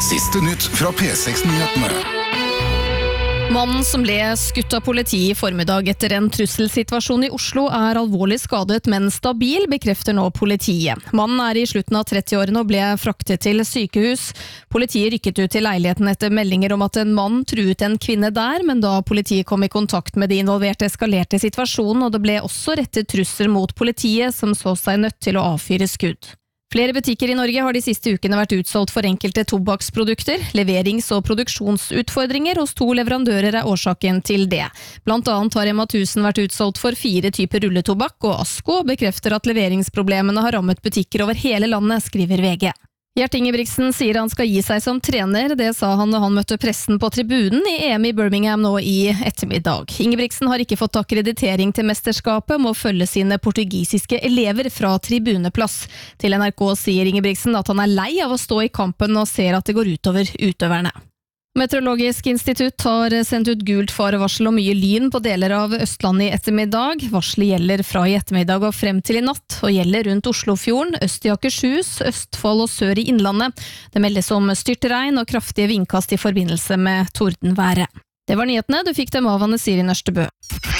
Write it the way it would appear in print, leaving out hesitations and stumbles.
Siste nytt fra P6-nyhetene. Mannen som ble skutt av politiet i formiddag etter en trusselsituasjon i Oslo er alvorlig skadet, men stabil, bekrefter nå politiet. Mannen er i slutten av 30-årene og ble fraktet til sykehus. Politiet rykket ut til leiligheten etter meldinger om at en mann truet en kvinne der, men da politiet kom i kontakt med de involverte eskalerte situasjonen, og det ble også rettet trusler mot politiet, som så seg nødt til å avfyre skudd. Flere butikker i Norge har de siste ukene vært utsolgt for enkelte tobakksprodukter. Leverings- og produksjonsutfordringer hos 2 leverandører er årsaken til det. Blant annet har Rema 1000 vært utsolgt for 4 typer rulletobakk, og Asko bekrefter at leveringsproblemene har rammet butikker over hele landet, skriver VG. Gjert Ingebrigtsen sier han skal gi seg som trener. Det sa han da han møtte pressen på tribunen i EM i Birmingham nå i ettermiddag. Ingebrigtsen har ikke fått akkreditering til mesterskapet, må følge sine portugisiske elever fra tribuneplass. Til NRK sier Ingebrigtsen at han er lei av å stå i kampen og ser at det går utover utøverne. Meteorologisk institutt har sendt ut gult farevarsel om mye lyn på deler av Østlandet i ettermiddag. Varselet gjelder fra i ettermiddag og frem til i natt, og gjelder rundt Oslofjorden, øst i Akershus, Østfold og sør i Innlandet. Det meldes om styrtregn og kraftige vindkast i forbindelse med tordenværet. Det var nyhetene, du fikk dem av Anne Siri Nørstebø.